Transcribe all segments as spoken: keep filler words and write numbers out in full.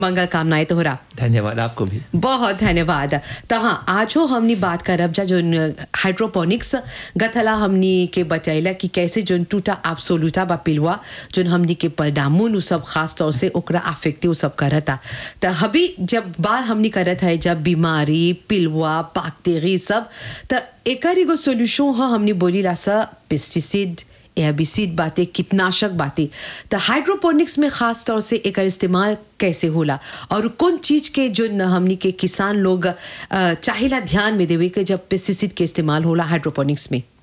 मंगल कामनाएं तोहरा। धन्यवाद आपको भी। बहुत धन्यवाद। तो हाँ, आज हो हमनी बात करब जा जो हाइड्रोपोनिक्स गथला हमनी के बतैला कि कैसे जो टूटा एब्सोल्यूटा बा पिलवा जो हमनी के पलडामुन उ सब खास तौर से ओकरा अफेक्ट उ सब करता। तो अभी जब बात हमनी करत है जब बीमारी पिलवा बैक्टीरिया सब, तो एकर एगो सॉल्यूशन है हमनी बोली ला सा पेस्टिसाइड एर्बिसिड बातें कीटनाशक बातें। तो हाइड्रोपोनिक्स में खास तौर से एकर इस्तेमाल कैसे होला और कौन चीज के जो हमनी के किसान लोग चाहिला ध्यान में देवे के जब पेस्टिसाइड के इस्तेमाल होला हाइड्रोपोनिक्स में।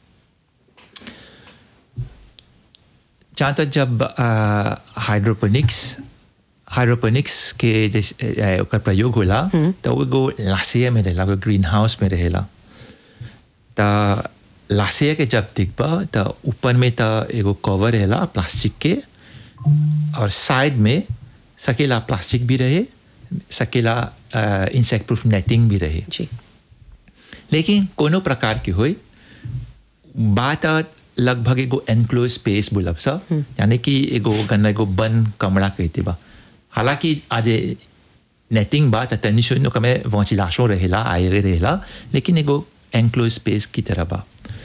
जहाँ तक जब हाइड्रोपोनिक्स हाइड्रोपोनिक्स के जैसे ओकर प्रयोग होला तो वो लासिया में रहेला, ग्रीन हाउस में रहेला। तो लासिया के जब दिखबा तो ऊपर में तो एगो कवर रहेला प्लास्टिक के और साइड में सकेला प्लास्टिक भी रहे, सकेला इंसेक्ट प्रूफ नेटिंग भी रहे जी। लेकिन कोनो प्रकार की होई बात लगभग एगो एनक्लोज स्पेस बोलब सा, यानी कि एगो गन्ना एगो बंद कमरा कहते बा। हालांकि आज नेटिंग बात तनी सुनो कमे वेंटिलेशन रहेला, आयर रहेला, लेकिन एगो एनक्लोज स्पेस की तरह बा।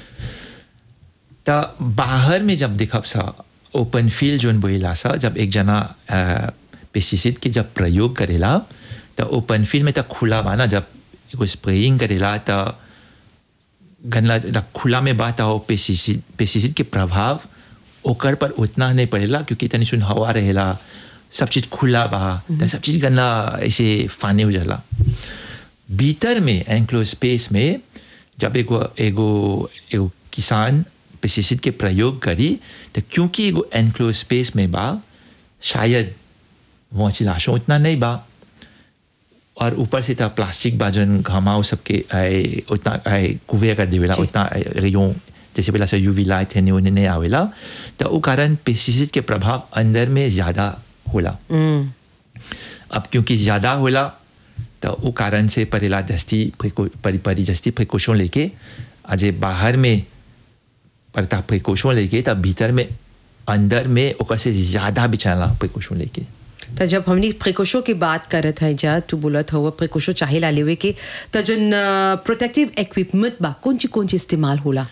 तो बाहर में जब देखब सा ओपन फील्ड जोन बोला सा, जब एक जना पेस्टिसाइड के जब प्रयोग करेला तो ओपन फील्ड में तो खुला बा ना, जब एगो स्प्रेइंग करेला तो गन्ना खुला में बात हो पेस्टिसाइड पेस्टिसाइड के प्रभाव ओकर पर उतना नहीं पड़ेला क्योंकि तनी सुन हवा रहेला, सब चीज़ खुला बा तो सब चीज़ गन्ना ऐसे फाने हो जाला। भीतर में एनक्लोज स्पेस में जब एगो एगो एगो किसान पेस्टिसाइड के प्रयोग करी तो क्योंकि एगो एनक्लोज स्पेस में बा शायद वेंटिलेशन उतना नहीं बा और ऊपर से तो प्लास्टिक बा जन घमाव सबके उतना कुवे कर देवेला, उतना रेयों जैसे पहला से यूवी लाइट है नहीं नहीं आवेला, तो वो कारण पेस्टिसाइड के प्रभाव अंदर में ज़्यादा होला। अब क्योंकि ज़्यादा होला तो वो कारण से परेला जस्ती परी परी जस्ती प्रिकॉशन लेके आज बाहर में पड़ता प्रिकॉशन लेके तब भीतर में अंदर में ओकर से ज़्यादा बिछाला प्रिकॉशन लेके। तो जब हमने प्रिकॉशन की बात करत है जा तू बोलत हो प्रिकॉशन चाहे ला लेवे के, तो जो प्रोटेक्टिव इक्विपमेंट बा कौन ची कौन ची इस्तेमाल होला?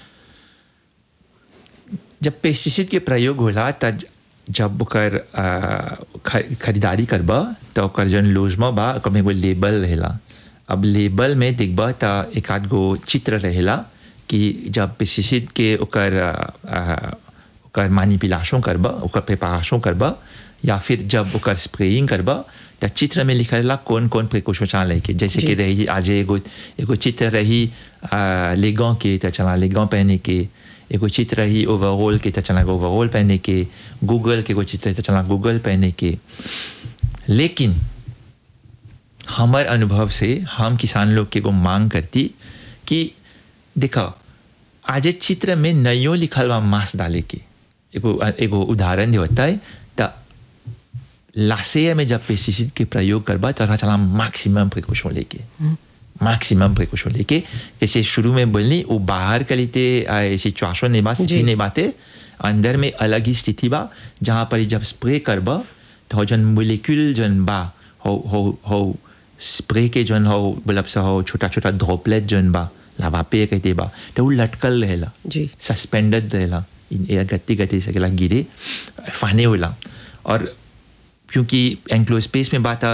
जब पेस्टिसाइड के प्रयोग होला तब जब ओकर खरीदारी करबा तो ओकर जन लोजमा बा ओकर में एगो लेबल रहेला। अब लेबल में देखबा तो एक आध गो चित्र रहेला कि जब पेस्टिसाइड के ओकर ओकर मैनिपुलेशन करबा, ओकर प्रिपरेशन करबा या फिर जब ओकर स्प्रेइंग करबा तो चित्र में लिखा रहेला कौन कौन प्रिकॉशन चाह लेके, जैसे कि रही आज एगो एगो चित्र रही लेगों के तो चला लेगों पहने के, एगो चित्र रही ओवरऑल के तो चला ओवरऑल पहने के, गूगल के एगो चित्र तो चला गूगल पहने के। लेकिन हमारे अनुभव से हम किसान लोग के को मांग करती कि देखो आज चित्र में नयो लिखल बा मास्क डाले के, एगो एगो उदाहरण देता है तो लासेया में जब पेस्टिसाइड के प्रयोग करबा तो चला मैक्सिमम प्रिकॉशन लेके मैक्सिमम प्रिकॉशन लेके, जैसे शुरू में बोलनी वो बाहर के लिए सिचुएशन नहीं बात नहीं बातें अंदर में अलग ही स्थिति बा, जहाँ पर जब स्प्रे करबा तो जन मोलिक्यूल जन बा हो हो हो स्प्रे के जन हो मतलब सा हो छोटा छोटा ड्रॉपलेट जन बा लावा पे कहते बा तो वो लटकल रहेला जी, सस्पेंडेड रहेला, गति गति से गिरे फाने होला। और क्योंकि एनक्लोज स्पेस में बात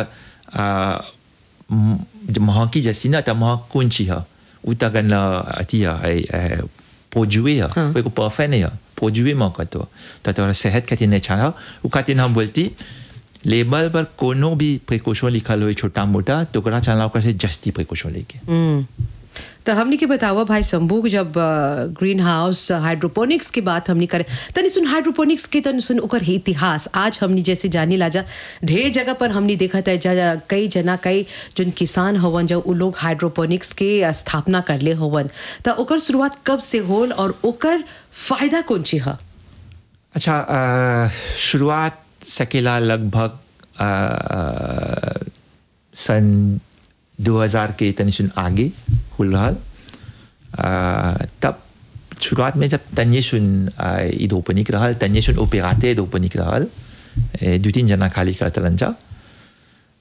महक की जैसी ना तो महक कौन ची है उतना गन्ना अति है पोजुए है कोई को परफेक्ट नहीं है पोजुए महक तो तो तो सेहत खातिर नहीं अच्छा वो खातिर हम बोलती लेबल पर कोनो भी प्रिकॉशन लिखल हो छोटा मोटा तो करा चलना ओकर से जस्ती प्रिकॉशन लेके। तो हमने के बतावा भाई शंभू जब ग्रीन हाउस हाइड्रोपोनिक्स की बात हमने करे तनी सुन हाइड्रोपोनिक्स के तनी सुन ओकर इतिहास आज हमने जैसे जाने लाजा ढेर जगह पर हमने देखा था जा कई जना कई जो किसान हवन जब वो लोग हाइड्रोपोनिक्स के स्थापना कर ले हवन तो ओकर शुरुआत कब से होल और ओकर फायदा कौन ची है? अच्छा शुरुआत सकेला लगभग सन दो हज़ार के तनी सुन आगे खुल रहा तब शुरुआत में जब तन्ये सुन इधोपनिक रहा तन्ये सुन ओपेराते इधोपनिक रहा दो तीन जना खाली करता लंजा